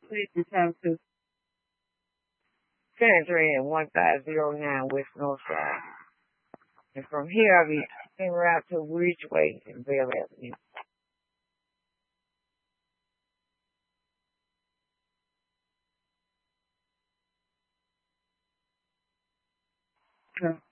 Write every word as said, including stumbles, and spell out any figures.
Please come to Cemetery at one five zero nine West North Drive. And from here, I'll be en route to Ridgeway and Bell Avenue. Okay.